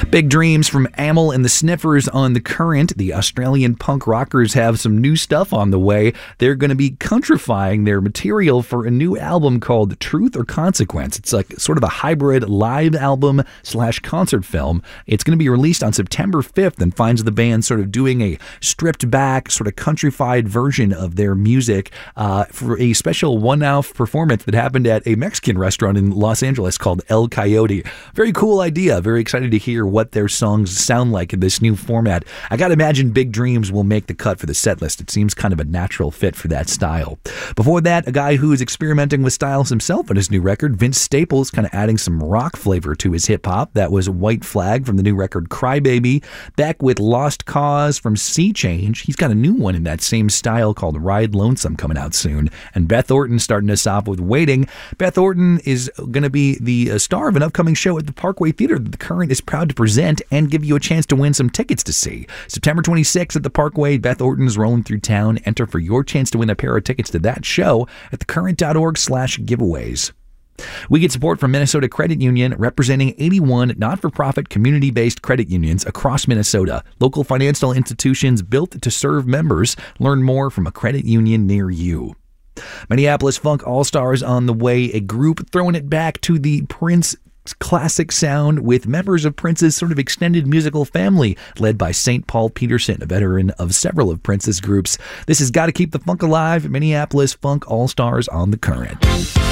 Big Dreams from Amyl and the Sniffers on The Current. The Australian punk rockers have some new stuff on the way. They're going to be countrifying their material for a new album called Truth or Consequence. It's like sort of a hybrid live album / concert film. It's going to be released on September 5th and finds the band sort of doing a stripped back, sort of countrified version of their music for a special one-off performance that happened at a Mexican restaurant in Los Angeles called El Coyote. Very cool idea. Very excited to hear what their songs sound like in this new format. I gotta imagine Big Dreams will make the cut for the set list. It seems kind of a natural fit for that style. Before that, a guy who is experimenting with styles himself on his new record, Vince Staples, kind of adding some rock flavor to his hip-hop. That was White Flag from the new record Crybaby. Back with Lost Cause from Sea Change. He's got a new one in that same style called Ride Lonesome coming out soon. And Beth Orton starting us off with Waiting. Beth Orton is going to be the star of an upcoming show at the Parkway Theater that The Current is proud to present and give you a chance to win some tickets to see. September 26th at the Parkway, Beth Orton's rolling through town. Enter for your chance to win a pair of tickets to that show at thecurrent.org/giveaways. We get support from Minnesota Credit Union, representing 81 not-for-profit community-based credit unions across Minnesota. Local financial institutions built to serve members. Learn more from a credit union near you. Minneapolis Funk All-Stars on the way, a group throwing it back to the Prince classic sound with members of Prince's sort of extended musical family, led by St. Paul Peterson, a veteran of several of Prince's groups. This has got to keep the funk alive. Minneapolis Funk All-Stars on The Current.